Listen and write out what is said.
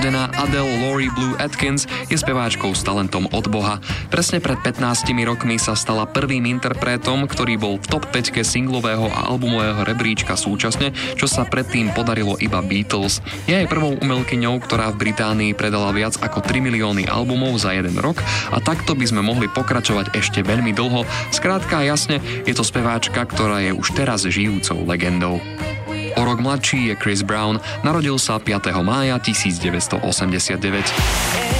rodená Adele Laurie Blue Atkins je speváčkou s talentom od Boha. Presne pred 15 rokmi sa stala prvým interpretom, ktorý bol v top 5 singlového a albumového rebríčka súčasne, čo sa predtým podarilo iba Beatles. Je aj prvou umelkyňou, ktorá v Británii predala viac ako 3 milióny albumov za jeden rok a takto by sme mohli pokračovať ešte veľmi dlho. Skrátka a jasne, je to speváčka, ktorá je už teraz žijúcou legendou. O rok mladší je Chris Brown, narodil sa 5. mája 1989.